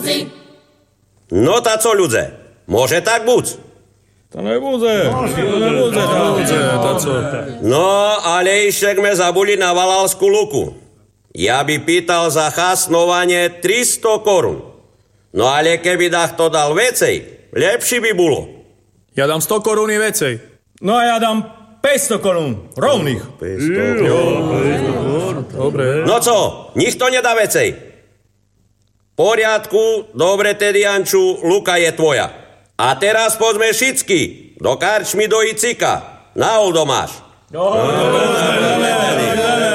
núdzi. No tá co ľudze, môže tak buď? To nebude, tá co. No, ale išek me zabuli na Valalskú luku. Ja by pýtal za chasnovanie 300 korun. No ale keby dach to dal vecej, lepší by bolo. Ja dám 100 korún vecej. No a ja dám 500 korún, rovných. Dobre. No co, nikto nedá vecej. Poriadku, dobre tedy, Janču, luka je tvoja. A teraz poďme všetky do karčmy do Icika. Na oldo máš.